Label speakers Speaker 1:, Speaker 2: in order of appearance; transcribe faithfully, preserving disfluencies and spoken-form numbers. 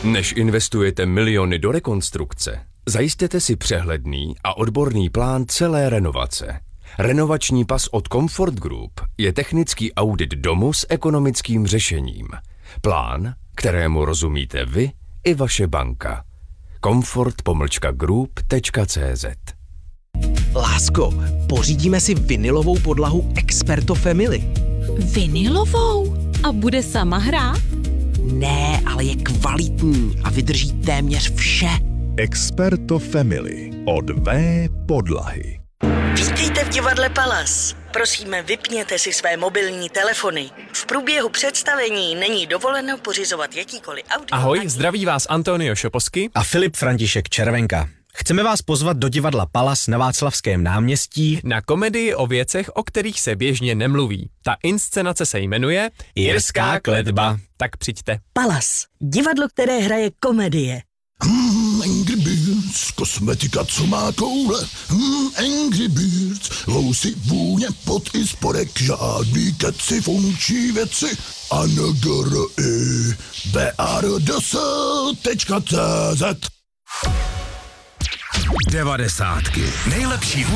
Speaker 1: Než investujete miliony do rekonstrukce, zajistěte si přehledný a odborný plán celé renovace. Renovační pas od Comfort Group je technický audit domu s ekonomickým řešením. Plán, kterému rozumíte vy i vaše banka. comfort pomlčka group tečka cé zet.
Speaker 2: Lásko, pořídíme si vinylovou podlahu Experto Family.
Speaker 3: Vinylovou? A bude sama hrát?
Speaker 2: Ne, ale je kvalitní a vydrží téměř vše.
Speaker 4: Experto Family od V podlahy.
Speaker 5: Vítejte v divadle Palace. Prosíme, vypněte si své mobilní telefony. V průběhu představení není dovoleno pořizovat jakýkoliv audio.
Speaker 6: Ahoj, zdraví vás Antonio Šoposky
Speaker 7: a Filip František Červenka. Chceme vás pozvat do divadla Palace na Václavském náměstí
Speaker 6: na komedii o věcech, o kterých se běžně nemluví. Ta inscenace se jmenuje
Speaker 7: Jirská kletba.
Speaker 6: Tak přijďte.
Speaker 5: Palace, divadlo, které hraje komedie.
Speaker 8: Hmm, Angry Birds, kosmetika, co má koule. Hmm, Angry Birds, vousy, vůně, pot i spodek, žádný keci, funkční věci. A N G R I B A R D S tečka cé zet.
Speaker 9: Devadesátky. Nejlepší